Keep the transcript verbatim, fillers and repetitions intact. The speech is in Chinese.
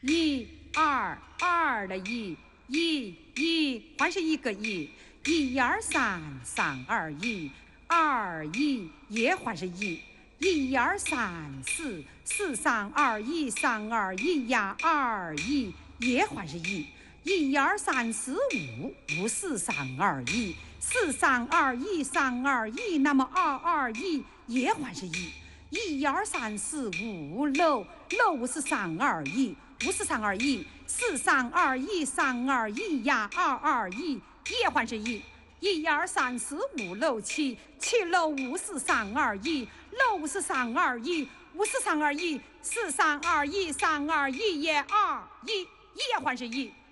一二二的一，一一还是一个一，一二三三二一，二一也还是一，一二三四四三二一三二一呀，二一也还是一，一二三四五五四三二一，四三二一三二一，那么二二一也还是一，一二三四五六六是三二一，五是三二一，四三二一三二一呀，二二一也还是一，一二三四五六七七六五是三二一，六是三二一，五是三二一，四三二一三二一也二一也还是一。